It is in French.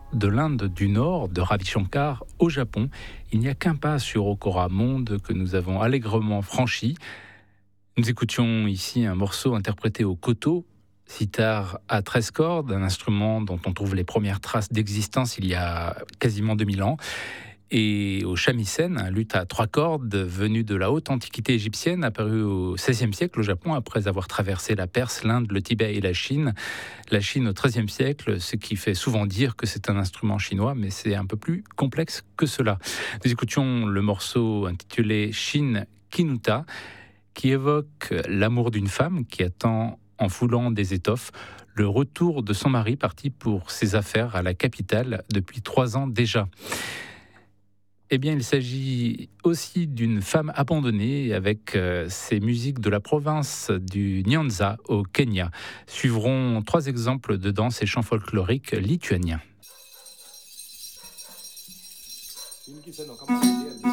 de l'Inde du Nord, de Ravi Shankar, au Japon. Il n'y a qu'un pas sur Okora Monde que nous avons allègrement franchi. Nous écoutions ici un morceau interprété au koto, sitar à 13 cordes, un instrument dont on trouve les premières traces d'existence il y a quasiment 2000 ans. Et au shamisen, un luth à 3 cordes venu de la haute antiquité égyptienne, apparu au XVIe siècle au Japon après avoir traversé la Perse, l'Inde, le Tibet et la Chine. La Chine au XIIIe siècle, ce qui fait souvent dire que c'est un instrument chinois, mais c'est un peu plus complexe que cela. Nous écoutions le morceau intitulé Shin Kinuta, qui évoque l'amour d'une femme qui attend, en foulant des étoffes, le retour de son mari parti pour ses affaires à la capitale depuis 3 ans déjà. Eh bien, il s'agit aussi d'une femme abandonnée avec ses musiques de la province du Nyanza au Kenya. Suivront 3 exemples de danse et chants folkloriques lituaniens.